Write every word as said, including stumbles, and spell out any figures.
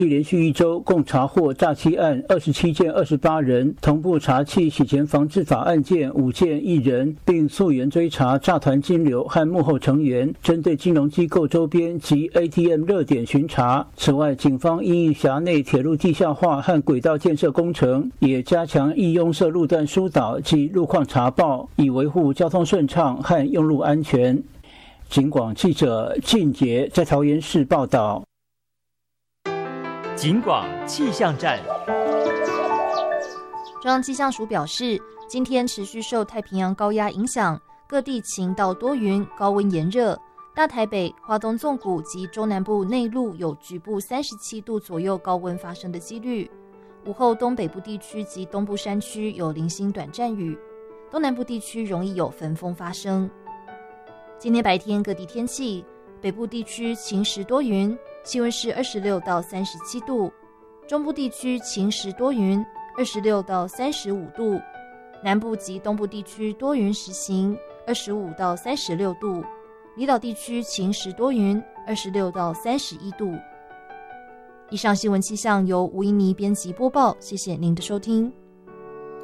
连续一周共查获诈欺案二十七件二十八人，同步查缉洗钱防治法案件五件一人，并溯源追查诈团金流和幕后成员，针对金融机构周边及 A T M 热点巡查。此外，警方因应辖内铁路地下化和轨道建设工程，也加强易拥塞路段疏导及路况查报，以维护交通顺畅和用路安全。警广记者靳杰在桃园市报道。 警广气象站。 中央气象署表示，今天持续受太平洋高压影响，各地晴到多云，高温炎热。大台北、花东纵谷及中南部内陆有局部三十七度左右高温发生的几率。午后东北部地区及东部山区有零星短暂雨，东南部地区容易有焚风发生。今天白天各地天气，北部地区晴时多云，气温是二十六到三十七度，中部地区晴时多云，二十六到三十五度，南部及东部地区多云时晴，二十五到三十六度，离岛地区晴时多云，二十六到三十一度。以上新闻气象由吴怡妮编辑播报，谢谢您的收听。